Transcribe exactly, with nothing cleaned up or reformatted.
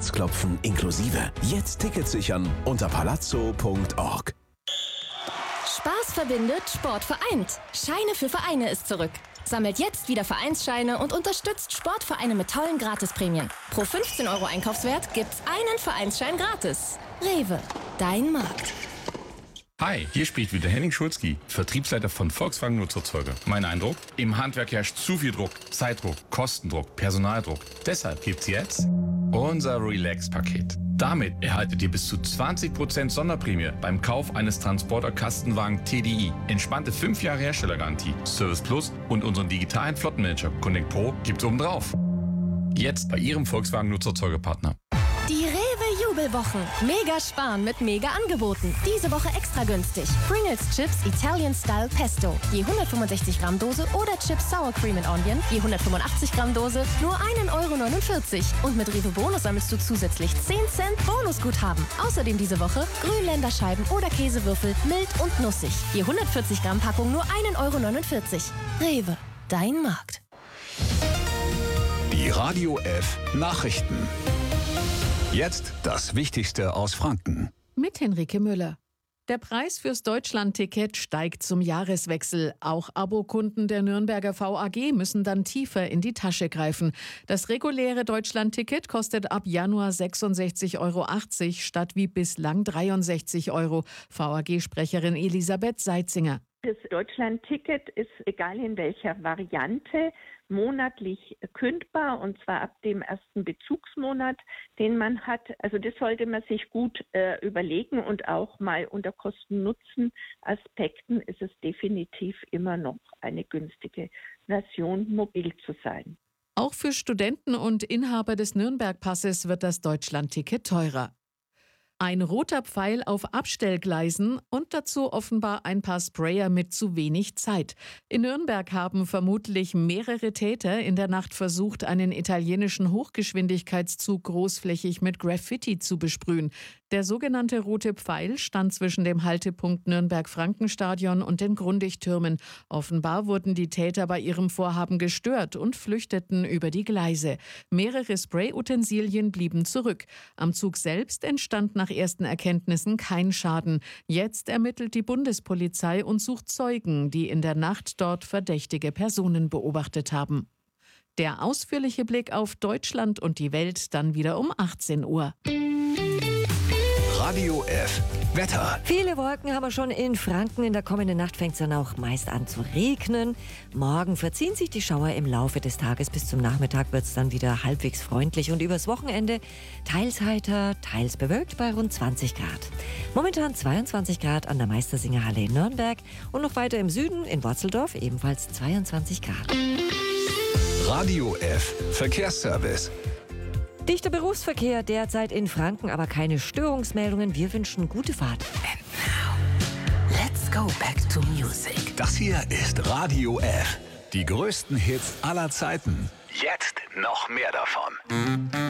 Herzklopfen inklusive. Jetzt Tickets sichern unter palazzo punkt org. Spaß verbindet, Sport vereint. Scheine für Vereine ist zurück. Sammelt jetzt wieder Vereinsscheine und unterstützt Sportvereine mit tollen Gratisprämien. Pro fünfzehn Euro Einkaufswert gibt's einen Vereinsschein gratis. Rewe, dein Markt. Hi, hier spricht wieder Henning Schulzki, Vertriebsleiter von Volkswagen Nutzerzeuger. Mein Eindruck? Im Handwerk herrscht zu viel Druck, Zeitdruck, Kostendruck, Personaldruck. Deshalb gibt's jetzt unser Relax-Paket. Damit erhaltet ihr bis zu zwanzig Prozent Sonderprämie beim Kauf eines Transporter-Kastenwagen T D I. Entspannte fünf Jahre Herstellergarantie, Service Plus und unseren digitalen Flottenmanager Connect Pro gibt's obendrauf. Jetzt bei Ihrem Volkswagen Nutzerzeugerpartner. Die Rewe-Jubelwochen. Mega sparen mit mega Angeboten. Diese Woche extra günstig. Pringles Chips Italian Style Pesto. Je hundertfünfundsechzig Gramm Dose oder Chips Sour Cream and Onion. Je hundertfünfundachtzig Gramm Dose. Nur ein Euro neunundvierzig. Und mit Rewe Bonus sammelst du zusätzlich zehn Cent Bonusguthaben. Außerdem diese Woche Grünländerscheiben oder Käsewürfel mild und nussig. Je hundertvierzig Gramm Packung nur ein Euro neunundvierzig. Rewe, dein Markt. Die Radio F Nachrichten. Jetzt das Wichtigste aus Franken. Mit Henrike Müller. Der Preis fürs Deutschland-Ticket steigt zum Jahreswechsel. Auch Abokunden der Nürnberger V A G müssen dann tiefer in die Tasche greifen. Das reguläre Deutschland-Ticket kostet ab Januar sechsundsechzig Euro achtzig statt wie bislang dreiundsechzig Euro. V A G-Sprecherin Elisabeth Seitzinger. Das Deutschland-Ticket ist, egal in welcher Variante, monatlich kündbar, und zwar ab dem ersten Bezugsmonat, den man hat. Also das sollte man sich gut äh, überlegen, und auch mal unter Kosten-Nutzen-Aspekten ist es definitiv immer noch eine günstige Version, mobil zu sein. Auch für Studenten und Inhaber des Nürnberg-Passes wird das Deutschland-Ticket teurer. Ein roter Pfeil auf Abstellgleisen und dazu offenbar ein paar Sprayer mit zu wenig Zeit. In Nürnberg haben vermutlich mehrere Täter in der Nacht versucht, einen italienischen Hochgeschwindigkeitszug großflächig mit Graffiti zu besprühen. Der sogenannte rote Pfeil stand zwischen dem Haltepunkt Nürnberg-Frankenstadion und den Grundig-Türmen. Offenbar wurden die Täter bei ihrem Vorhaben gestört und flüchteten über die Gleise. Mehrere Sprayutensilien blieben zurück. Am Zug selbst entstand nach ersten Erkenntnissen kein Schaden. Jetzt ermittelt die Bundespolizei und sucht Zeugen, die in der Nacht dort verdächtige Personen beobachtet haben. Der ausführliche Blick auf Deutschland und die Welt dann wieder um achtzehn Uhr. Radio F Wetter. Viele Wolken haben wir schon in Franken. In der kommenden Nacht fängt es dann auch meist an zu regnen. Morgen verziehen sich die Schauer im Laufe des Tages. Bis zum Nachmittag wird es dann wieder halbwegs freundlich. Und übers Wochenende teils heiter, teils bewölkt bei rund zwanzig Grad. Momentan zweiundzwanzig Grad an der Meistersingerhalle in Nürnberg. Und noch weiter im Süden in Worzeldorf ebenfalls zweiundzwanzig Grad. Radio F Verkehrsservice. Dichter Berufsverkehr derzeit in Franken, aber keine Störungsmeldungen. Wir wünschen gute Fahrt. And now, let's go back to music. Das hier ist Radio F. Die größten Hits aller Zeiten. Jetzt noch mehr davon.